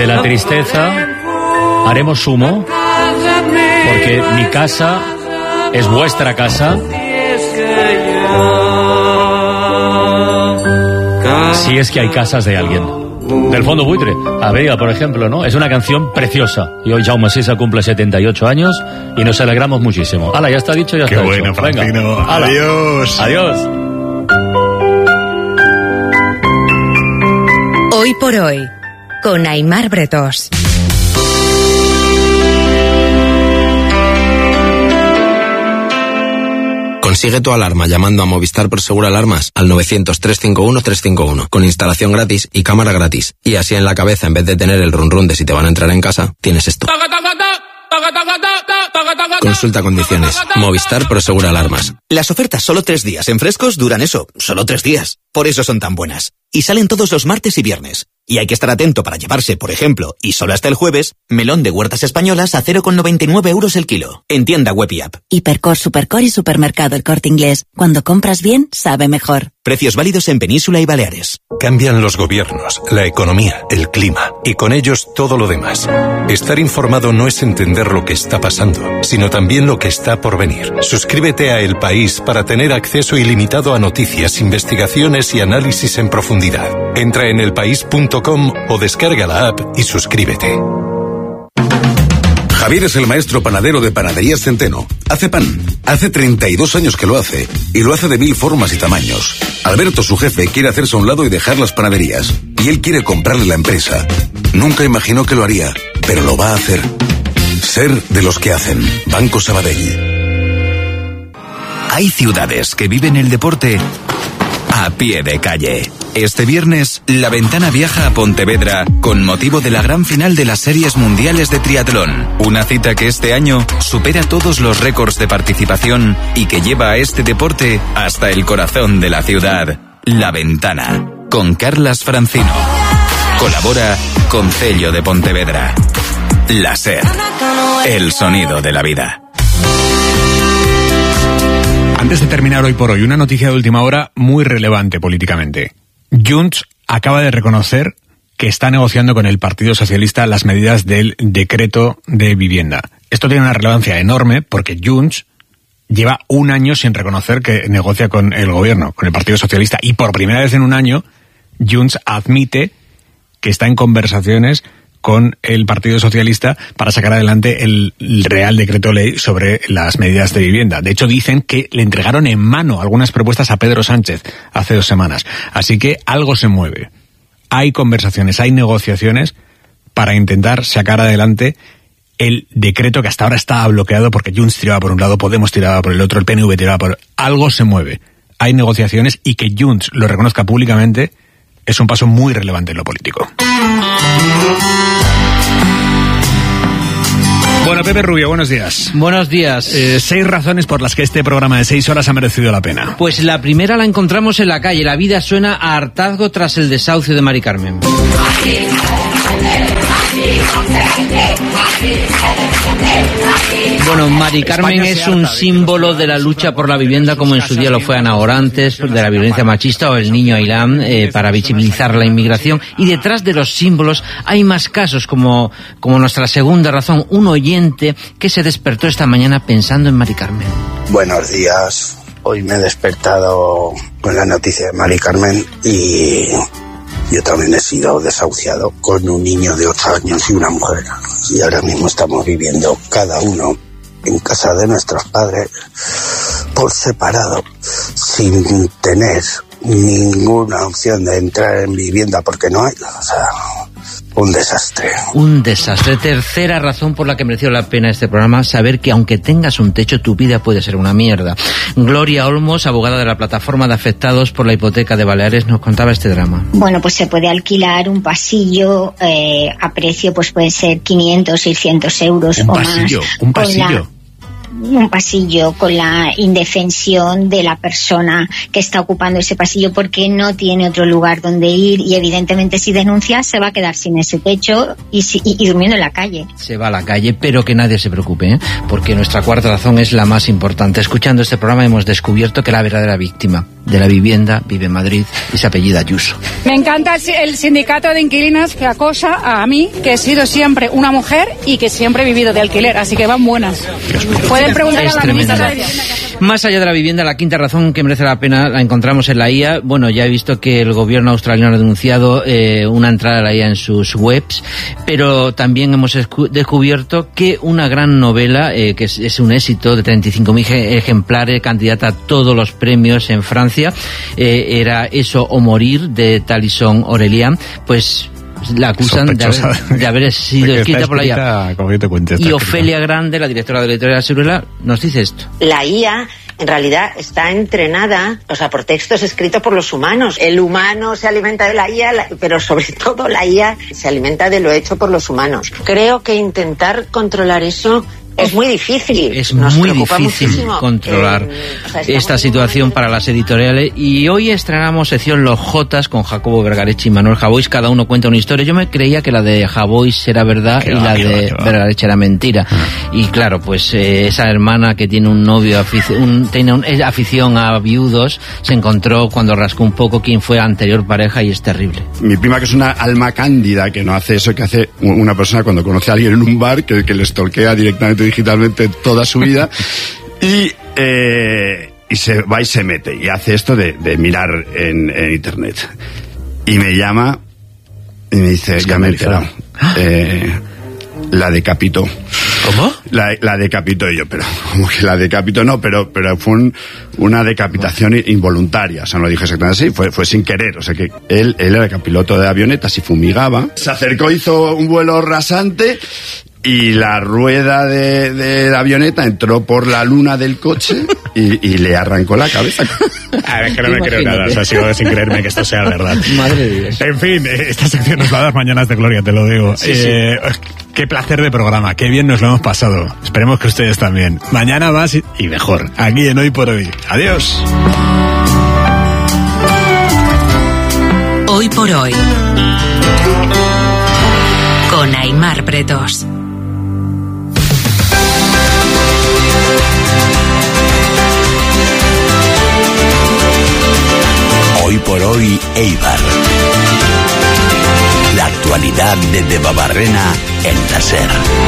De la tristeza haremos humo, porque mi casa es vuestra casa. Si es que hay casas de alguien. Del Fondo Buitre, Abriga, por ejemplo, ¿no? Es una canción preciosa. Y hoy Jaume Sisa cumple 78 años y nos alegramos muchísimo. ¡Hala, ya está dicho, ya está dicho! ¡Qué bueno, Francino! Venga. ¡Adiós! ¡Adiós! Hoy por hoy, con Aimar Bretós. Consigue tu alarma llamando a Movistar Prosegur Alarmas al 900-351-351 con instalación gratis y cámara gratis. Y así en la cabeza, en vez de tener el run run de si te van a entrar en casa, tienes esto. Consulta condiciones. Movistar Prosegur Alarmas. Las ofertas solo 3 días en Frescos duran eso, solo 3 días. Por eso son tan buenas. Y salen todos los martes y viernes. Y hay que estar atento para llevarse, por ejemplo, y solo hasta el jueves, melón de Huertas Españolas a 0,99 euros el kilo. En tienda web y app. Hipercor, Supercor y Supermercado El Corte Inglés. Cuando compras bien, sabe mejor. Precios válidos en Península y Baleares. Cambian los gobiernos, la economía, el clima y con ellos todo lo demás. Estar informado no es entender lo que está pasando, sino también lo que está por venir. Suscríbete a El País para tener acceso ilimitado a noticias, investigaciones y análisis en profundidad. Entra en elpaís.com o descarga la app y suscríbete. Javier es el maestro panadero de Panaderías Centeno. Hace pan. Hace 32 años que lo hace. Y lo hace de 1000 formas y tamaños. Alberto, su jefe, quiere hacerse a un lado y dejar las panaderías. Y él quiere comprarle la empresa. Nunca imaginó que lo haría, pero lo va a hacer. Ser de los que hacen. Banco Sabadell. Hay ciudades que viven el deporte a pie de calle. Este viernes, La Ventana viaja a Pontevedra con motivo de la gran final de las Series Mundiales de Triatlón. Una cita que este año supera todos los récords de participación y que lleva a este deporte hasta el corazón de la ciudad. La Ventana, con Carlas Francino. Colabora Concello de Pontevedra. La SER, el sonido de la vida. Antes de terminar hoy por hoy, una noticia de última hora muy relevante políticamente. Junts acaba de reconocer que está negociando con el Partido Socialista las medidas del decreto de vivienda. Esto tiene una relevancia enorme porque Junts lleva un año sin reconocer que negocia con el gobierno, con el Partido Socialista, y por primera vez en un año Junts admite que está en conversaciones con el Partido Socialista para sacar adelante el Real Decreto Ley sobre las medidas de vivienda. De hecho, dicen que le entregaron en mano algunas propuestas a Pedro Sánchez hace 2 semanas. Así que algo se mueve. Hay conversaciones, hay negociaciones para intentar sacar adelante el decreto que hasta ahora estaba bloqueado porque Junts tiraba por un lado, Podemos tiraba por el otro, el PNV tiraba por... Algo se mueve. Hay negociaciones y que Junts lo reconozca públicamente es un paso muy relevante en lo político. Bueno, Pepe Rubio, buenos días. Buenos días. 6 razones por las que este programa de 6 horas ha merecido la pena. Pues la primera la encontramos en la calle. La vida suena a hartazgo tras el desahucio de Mari Carmen. Bueno, Mari Carmen es un símbolo de la lucha por la vivienda, como en su día lo fue Ana Orantes, de la violencia machista, o el niño Ailán, para visibilizar la inmigración. Y detrás de los símbolos hay más casos, como nuestra segunda razón, un oyente que se despertó esta mañana pensando en Mari Carmen. Buenos días. Hoy me he despertado con la noticia de Mari Carmen y yo también he sido desahuciado con un niño de 8 años y una mujer. Y ahora mismo estamos viviendo cada uno en casa de nuestros padres por separado, sin tener ninguna opción de entrar en vivienda porque no hay. O sea, un desastre. Un desastre. Tercera razón por la que mereció la pena este programa, saber que aunque tengas un techo, tu vida puede ser una mierda. Gloria Olmos, abogada de la plataforma de afectados por la hipoteca de Baleares, nos contaba este drama. Bueno, pues se puede alquilar un pasillo a precio, pues puede ser 500, 600 euros o más. Un pasillo. Un pasillo con la indefensión de la persona que está ocupando ese pasillo porque no tiene otro lugar donde ir, y evidentemente si denuncia se va a quedar sin ese techo y durmiendo en la calle. Se va a la calle, pero que nadie se preocupe, porque nuestra cuarta razón es la más importante. Escuchando este programa hemos descubierto que la verdadera víctima de la vivienda vive en Madrid y se apellida Ayuso. Me encanta el sindicato de inquilinas que acosa a mí, que he sido siempre una mujer y que siempre he vivido de alquiler, así que van buenas. Pueden preguntar a la ministra. Más allá de la vivienda, la quinta razón que merece la pena la encontramos en la IA. Bueno, ya he visto que el gobierno australiano ha denunciado una entrada a la IA en sus webs, pero también hemos descubierto que una gran novela, que es un éxito de 35.000 ejemplares, candidata a todos los premios en Francia, era Eso o morir, de Talison Aurelian, pues la acusan de haber sido escrita por la IA. Y Ofelia Grande, la directora de la editorial Siruela, nos dice esto. La IA en realidad está entrenada, por textos escritos por los humanos. El humano se alimenta de la IA, pero sobre todo la IA se alimenta de lo hecho por los humanos. Creo que intentar controlar eso es muy difícil. Es muy difícil controlar esta situación para las editoriales. Y hoy estrenamos sección Los Jotas con Jacobo Vergareche y Manuel Javois. Cada uno cuenta una historia. Yo me creía que la de Javois era verdad y la de Vergareche era mentira. Y claro, pues esa hermana que tiene un novio, tiene afición a viudos, se encontró cuando rascó un poco quién fue la anterior pareja y es terrible. Mi prima, que es una alma cándida, que no hace eso que hace una persona cuando conoce a alguien en un bar, que le stalkea directamente digitalmente toda su vida y se va y se mete y hace esto de mirar en internet y me llama y me dice, ya me he enterado, la decapitó. ¿Cómo? La decapitó. Y yo, pero como que la decapitó, no, pero fue una decapitación involuntaria, o sea, no lo dije exactamente así, fue sin querer, o sea que él era piloto de avionetas y fumigaba, se acercó, hizo un vuelo rasante y la rueda de la avioneta entró por la luna del coche y le arrancó la cabeza. A ver, es que no me creo nada, o sea, sigo sin creerme que esto sea verdad. Madre de Dios. En fin, esta sección nos va a dar mañanas de gloria, te lo digo. Sí. Qué placer de programa, qué bien nos lo hemos pasado. Esperemos que ustedes también. Mañana más y mejor, aquí en Hoy por Hoy. Adiós. Hoy por Hoy, con Aimar Bretos. Hoy por Hoy, Eibar. La actualidad de Debabarrena en la SER.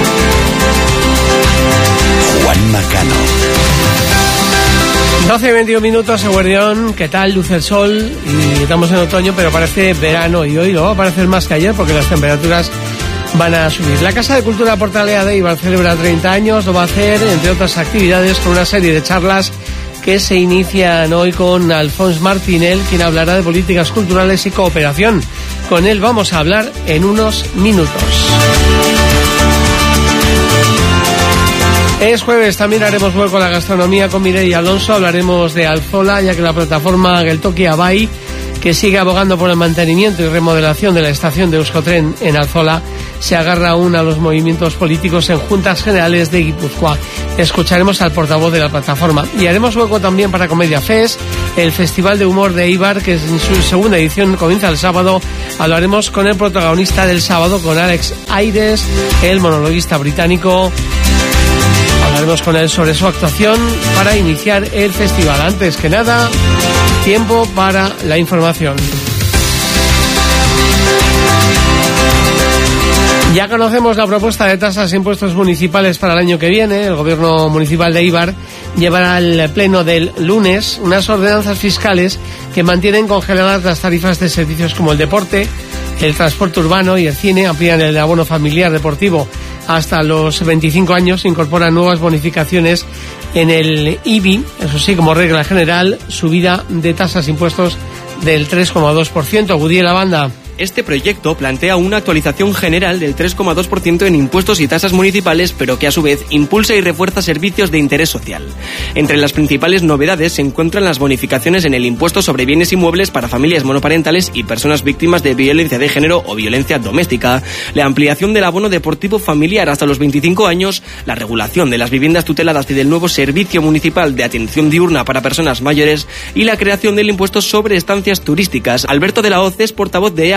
Juan Macano. 12 y 21 minutos, Eguerdión, ¿qué tal? Luce el sol y estamos en otoño, pero parece verano y hoy lo va a parecer más que ayer porque las temperaturas van a subir. La Casa de Cultura Portalea de Eibar celebra 30 años, lo va a hacer, entre otras actividades, con una serie de charlas que se inician hoy con Alfons Martinel, quien hablará de políticas culturales y cooperación. Con él vamos a hablar en unos minutos. Es jueves, también haremos hueco a la gastronomía con Mireia Alonso, hablaremos de Alzola, ya que la plataforma Geltoki Abai, que sigue abogando por el mantenimiento y remodelación de la estación de Euskotren en Alzola, se agarra aún a los movimientos políticos en Juntas Generales de Guipúzcoa. Escucharemos al portavoz de la plataforma. Y haremos hueco también para Comedia Fest, el Festival de Humor de Eibar, que en su segunda edición comienza el sábado. Hablaremos con el protagonista del sábado, con Alex Aires, el monologuista británico. Hablaremos con él sobre su actuación para iniciar el festival. Antes que nada, tiempo para la información. Ya conocemos la propuesta de tasas e impuestos municipales para el año que viene. El gobierno municipal de Eibar llevará al pleno del lunes unas ordenanzas fiscales que mantienen congeladas las tarifas de servicios como el deporte, el transporte urbano y el cine, amplían el abono familiar deportivo hasta los 25 años, incorporan nuevas bonificaciones en el IBI, eso sí, como regla general, subida de tasas e impuestos del 3,2%. Gudiel Banda. Este proyecto plantea una actualización general del 3,2% en impuestos y tasas municipales, pero que a su vez impulsa y refuerza servicios de interés social. Entre las principales novedades se encuentran las bonificaciones en el impuesto sobre bienes inmuebles para familias monoparentales y personas víctimas de violencia de género o violencia doméstica, la ampliación del abono deportivo familiar hasta los 25 años, la regulación de las viviendas tuteladas y del nuevo servicio municipal de atención diurna para personas mayores y la creación del impuesto sobre estancias turísticas. Alberto de la Hoz es portavoz de EAJ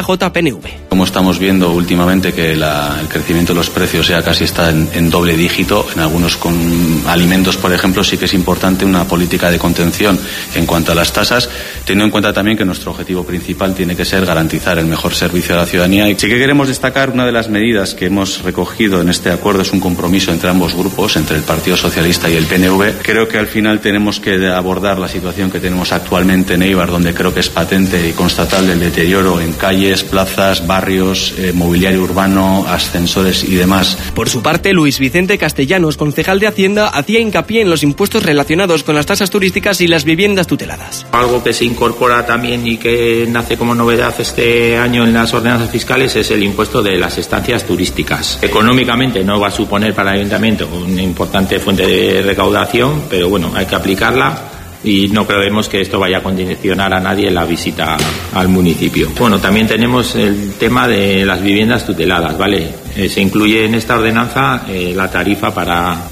JJ-PNV. Como estamos viendo últimamente que el crecimiento de los precios ya casi está en doble dígito, en algunos con alimentos, por ejemplo, sí que es importante una política de contención en cuanto a las tasas, teniendo en cuenta también que nuestro objetivo principal tiene que ser garantizar el mejor servicio a la ciudadanía. Y sí que queremos destacar una de las medidas que hemos recogido en este acuerdo, es un compromiso entre ambos grupos, entre el Partido Socialista y el PNV. Creo que al final tenemos que abordar la situación que tenemos actualmente en Eibar, donde creo que es patente y constatable el deterioro en calles, plazas, barrios, mobiliario urbano, ascensores y demás. Por su parte, Luis Vicente Castellanos, concejal de Hacienda, hacía hincapié en los impuestos relacionados con las tasas turísticas y las viviendas tuteladas. Algo que se incorpora también y que nace como novedad este año en las ordenanzas fiscales es el impuesto de las estancias turísticas. Económicamente no va a suponer para el ayuntamiento una importante fuente de recaudación, pero bueno, hay que aplicarla y no creemos que esto vaya a condicionar a nadie la visita al municipio. Bueno, también tenemos el tema de las viviendas tuteladas, ¿vale? Se incluye en esta ordenanza la tarifa para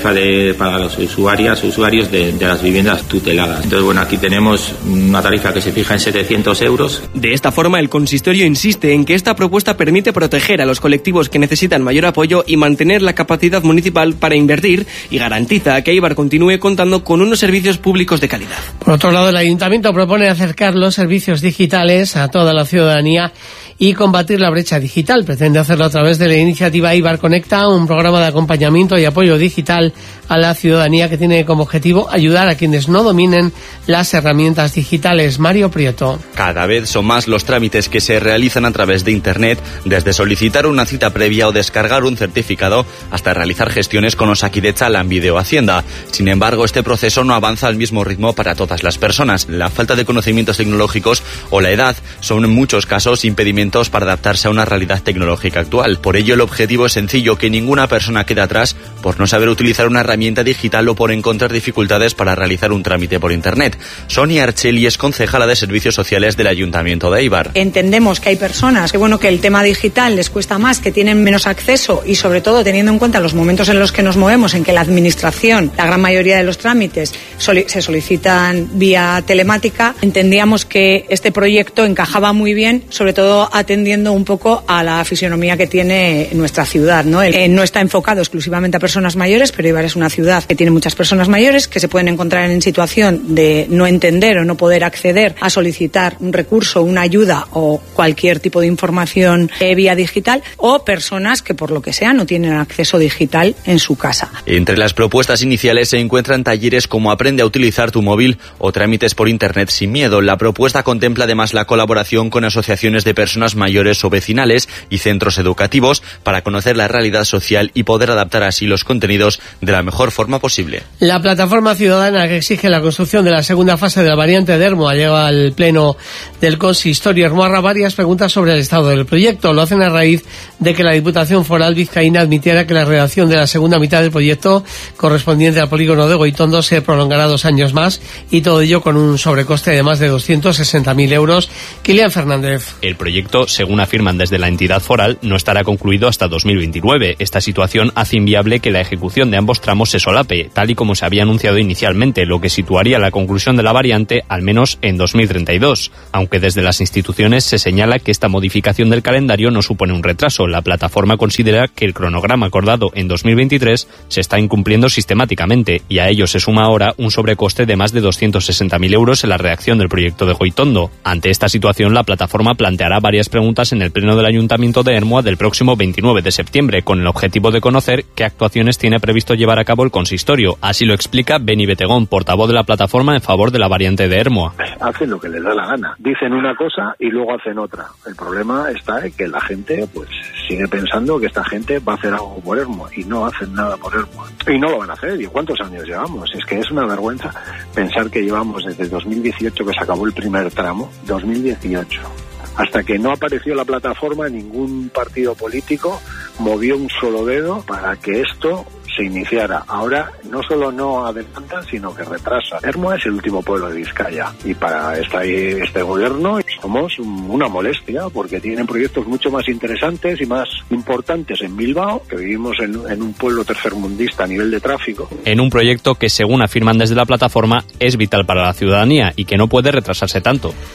los usuarios de las viviendas tuteladas. Entonces, bueno, aquí tenemos una tarifa que se fija en 700 euros. De esta forma, el consistorio insiste en que esta propuesta permite proteger a los colectivos que necesitan mayor apoyo y mantener la capacidad municipal para invertir, y garantiza que Eibar continúe contando con unos servicios públicos de calidad. Por otro lado, el Ayuntamiento propone acercar los servicios digitales a toda la ciudadanía y combatir la brecha digital. Pretende hacerlo a través de la iniciativa Eibar Conecta, un programa de acompañamiento y apoyo digital a la ciudadanía que tiene como objetivo ayudar a quienes no dominen las herramientas digitales. Mario Prieto. Cada vez son más los trámites que se realizan a través de Internet, desde solicitar una cita previa o descargar un certificado hasta realizar gestiones con Osakidetza, Lanbide o Hacienda. Sin embargo, este proceso no avanza al mismo ritmo para todas las personas. La falta de conocimientos tecnológicos o la edad son en muchos casos impedimentos para adaptarse a una realidad tecnológica actual. Por ello, el objetivo es sencillo: que ninguna persona quede atrás por no saber utilizar una herramienta digital o por encontrar dificultades para realizar un trámite por Internet. Sonia Archeli es concejala de Servicios Sociales del Ayuntamiento de Eibar. Entendemos que hay personas que el tema digital les cuesta más, que tienen menos acceso, y sobre todo teniendo en cuenta los momentos en los que nos movemos, en que la administración, la gran mayoría de los trámites se solicitan vía telemática. Entendíamos que este proyecto encajaba muy bien, sobre todo atendiendo un poco a la fisonomía que tiene nuestra ciudad, ¿no? No está enfocado exclusivamente a personas mayores, pero Eibar es una ciudad que tiene muchas personas mayores que se pueden encontrar en situación de no entender o no poder acceder a solicitar un recurso, una ayuda o cualquier tipo de información vía digital, o personas que por lo que sea no tienen acceso digital en su casa. Entre las propuestas iniciales se encuentran talleres como Aprende a utilizar tu móvil o trámites por Internet sin miedo. La propuesta contempla además la colaboración con asociaciones de personas mayores o vecinales y centros educativos para conocer la realidad social y poder adaptar así los contenidos de la mejor forma posible. La plataforma ciudadana que exige la construcción de la segunda fase de la variante de Ermua llega al pleno del consistorio. Ermuarra varias preguntas sobre el estado del proyecto. Lo hacen a raíz de que la Diputación Foral vizcaína admitiera que la redacción de la segunda mitad del proyecto correspondiente al polígono de Goitondo se prolongará 2 años más, y todo ello con un sobrecoste de más de 260.000 euros. Kilian Fernández. El proyecto, según afirman desde la entidad foral, no estará concluido hasta 2029. Esta situación hace inviable que la ejecución de ambos tramos se solape, tal y como se había anunciado inicialmente, lo que situaría la conclusión de la variante al menos en 2032. Aunque desde las instituciones se señala que esta modificación del calendario no supone un retraso, la plataforma considera que el cronograma acordado en 2023 se está incumpliendo sistemáticamente, y a ello se suma ahora un sobrecoste de más de 260.000 euros en la redacción del proyecto de Goitondo. Ante esta situación, la plataforma planteará varias preguntas en el pleno del Ayuntamiento de Ermua del próximo 29 de septiembre, con el objetivo de conocer qué actuaciones tiene previsto llevar a cabo el consistorio. Así lo explica Beni Betegón, portavoz de la plataforma en favor de la variante de Ermua. Hacen lo que les da la gana. Dicen una cosa y luego hacen otra. El problema está en que la gente sigue pensando que esta gente va a hacer algo por Ermua, y no hacen nada por Ermua. Y no lo van a hacer. ¿Y cuántos años llevamos? Es que es una vergüenza pensar que llevamos desde 2018, que se acabó el primer tramo, 2018. Hasta que no apareció la plataforma, ningún partido político movió un solo dedo para que esto se iniciara. Ahora no solo no adelantan, sino que retrasan. Ermua es el último pueblo de Vizcaya, y para este gobierno somos una molestia, porque tienen proyectos mucho más interesantes y más importantes en Bilbao, que vivimos en un pueblo tercermundista a nivel de tráfico. En un proyecto que, según afirman desde la plataforma, es vital para la ciudadanía y que no puede retrasarse tanto.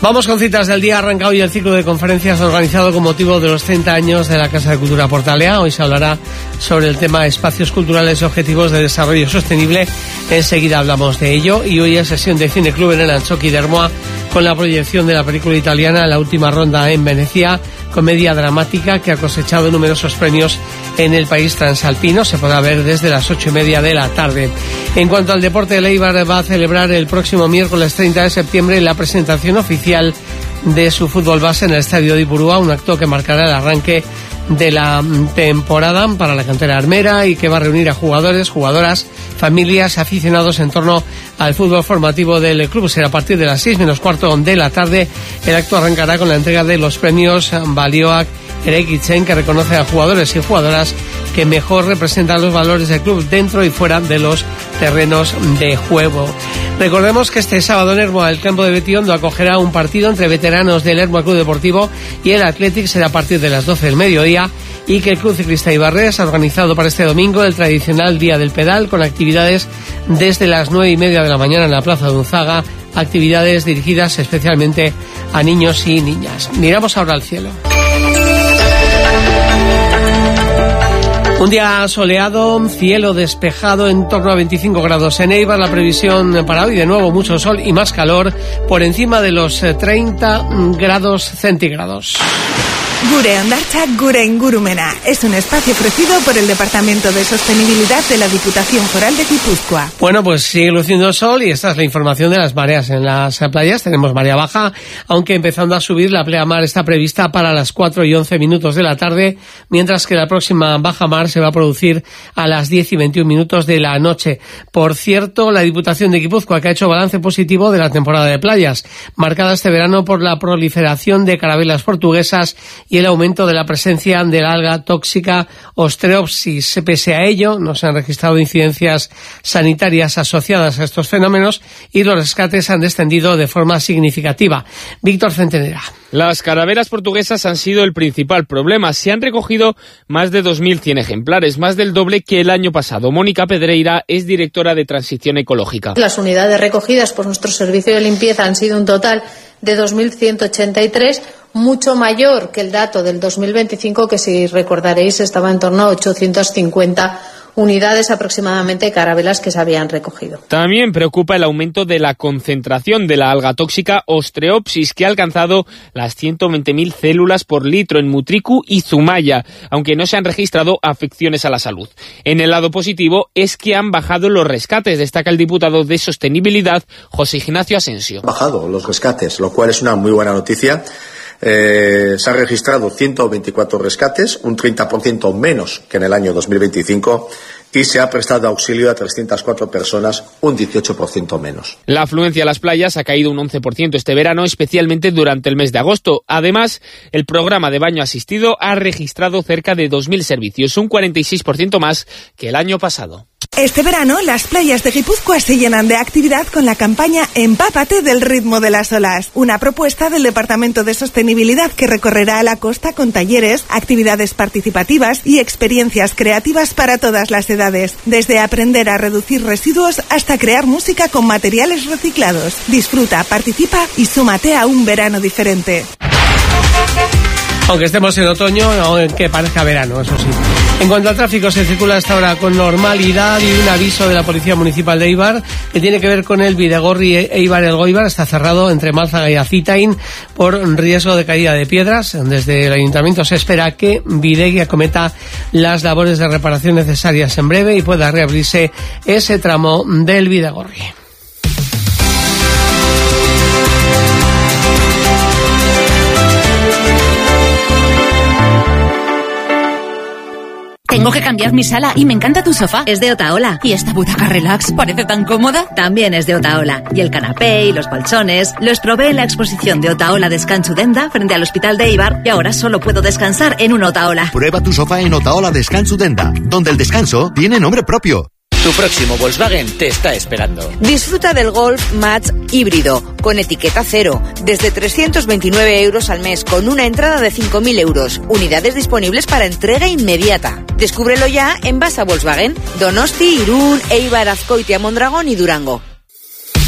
Vamos con citas del día. Arranca hoy el ciclo de conferencias organizado con motivo de los 30 años de la Casa de Cultura Portalea. Hoy se hablará sobre el tema espacios culturales y objetivos de desarrollo sostenible. Enseguida hablamos de ello. Y hoy es sesión de Cine Club en el Antxoki de Ermua con la proyección de la película italiana La última ronda en Venecia, comedia dramática que ha cosechado numerosos premios en el país transalpino. Se podrá ver desde las 8:30 de la tarde. En cuanto al deporte, el Eibar va a celebrar el próximo miércoles 30 de septiembre la presentación oficial de su fútbol base en el Estadio de Ipurúa, un acto que marcará el arranque de la temporada para la cantera armera y que va a reunir a jugadores, jugadoras, familias, aficionados en torno al fútbol formativo del club. Será a partir de las 6:15 de la tarde. El acto arrancará con la entrega de los premios Balioak Eraikitzen, que reconoce a jugadores y jugadoras que mejor representan los valores del club dentro y fuera de los terrenos de juego. Recordemos que este sábado en Ermua, el campo de Betiondo acogerá un partido entre veteranos del Ermua Club Deportivo y el Athletic. Será a partir de las 12 del mediodía, y que el Club Ciclista Ibarres ha organizado para este domingo el tradicional Día del Pedal, con actividades desde las 9:30 de la mañana en la Plaza de Unzaga, actividades dirigidas especialmente a niños y niñas. Miramos ahora al cielo. Un día soleado, cielo despejado, en torno a 25 grados en Eibar. La previsión para hoy, de nuevo, mucho sol y más calor, por encima de los 30 grados centígrados. Gure Hondartza, Gure Ingurumena. Es un espacio ofrecido por el Departamento de Sostenibilidad de la Diputación Foral de Guipúzcoa. Bueno, pues sigue luciendo el sol y esta es la información de las mareas en las playas. Tenemos marea baja, aunque empezando a subir. La pleamar está prevista para las 4:11 de la tarde, mientras que la próxima baja mar se va a producir a las 10:21 de la noche. Por cierto, la Diputación de Guipúzcoa, que ha hecho balance positivo de la temporada de playas, marcada este verano por la proliferación de carabelas portuguesas y el aumento de la presencia de la alga tóxica Ostreopsis. Pese a ello, no se han registrado incidencias sanitarias asociadas a estos fenómenos y los rescates han descendido de forma significativa. Víctor Centenera. Las carabelas portuguesas han sido el principal problema. Se han recogido más de 2.100 ejemplares, más del doble que el año pasado. Mónica Pedreira es directora de Transición Ecológica. Las unidades recogidas por nuestro servicio de limpieza han sido un total de 2.183, mucho mayor que el dato del 2025, que, si recordaréis, estaba en torno a 850 unidades aproximadamente de carabelas que se habían recogido. También preocupa el aumento de la concentración de la alga tóxica Ostreopsis, que ha alcanzado las 120.000 células por litro en Mutriku y Zumaya, aunque no se han registrado afecciones a la salud. En el lado positivo es que han bajado los rescates, destaca el diputado de Sostenibilidad, José Ignacio Asensio. Han bajado los rescates, lo cual es una muy buena noticia. Se han registrado 124 rescates, un 30% menos que en el año 2025, y se ha prestado auxilio a 304 personas, un 18% menos. La afluencia a las playas ha caído un 11% este verano, especialmente durante el mes de agosto. Además, el programa de baño asistido ha registrado cerca de 2.000 servicios, un 46% más que el año pasado. Este verano, las playas de Guipúzcoa se llenan de actividad con la campaña Empápate del ritmo de las olas, una propuesta del Departamento de Sostenibilidad que recorrerá la costa con talleres, actividades participativas y experiencias creativas para todas las edades, desde aprender a reducir residuos hasta crear música con materiales reciclados. Disfruta, participa y súmate a un verano diferente. Aunque estemos en otoño, aunque parezca verano, eso sí. En cuanto al tráfico, se circula hasta ahora con normalidad, y un aviso de la Policía Municipal de Eibar que tiene que ver con el Bidegorri Eibar-Elgoibar. Está cerrado entre Málzaga y Azitain por riesgo de caída de piedras. Desde el Ayuntamiento se espera que Bidegui acometa las labores de reparación necesarias en breve y pueda reabrirse ese tramo del Bidegorri. Tengo que cambiar mi sala y me encanta tu sofá. Es de Otaola. ¿Y esta butaca relax parece tan cómoda? También es de Otaola. Y el canapé y los colchones los probé en la exposición de Otaola Descanso Denda frente al Hospital de Eibar, y ahora solo puedo descansar en un Otaola. Prueba tu sofá en Otaola Descanso Denda, donde el descanso tiene nombre propio. Tu próximo Volkswagen te está esperando. Disfruta del Golf Match híbrido, con etiqueta cero, desde 329 euros al mes, con una entrada de 5.000 euros. Unidades disponibles para entrega inmediata. Descúbrelo ya en Basa Volkswagen, Donosti, Irún, Eibar, Azkoitia, Mondragón y Durango.